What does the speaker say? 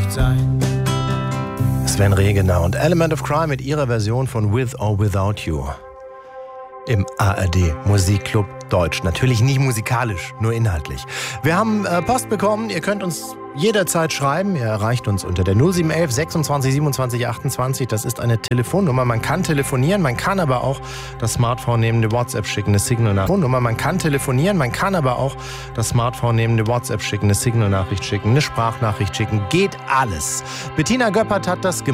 sein. Sven Regener und Element of Crime mit ihrer Version von With or Without You. Im ARD Musikclub Deutsch. Natürlich nicht musikalisch, nur inhaltlich. Wir haben Post bekommen. Ihr könnt uns jederzeit schreiben. Ihr erreicht uns unter der 0711 26 27 28. Das ist eine Telefonnummer. Man kann telefonieren, man kann aber auch das Smartphone nehmen, eine WhatsApp schicken, eine Signal-Nachricht. Man kann telefonieren, man kann aber auch das Smartphone nehmen, eine WhatsApp schicken, eine Signal-Nachricht schicken, eine Sprachnachricht schicken. Geht alles. Bettina Göppert hat das gemacht.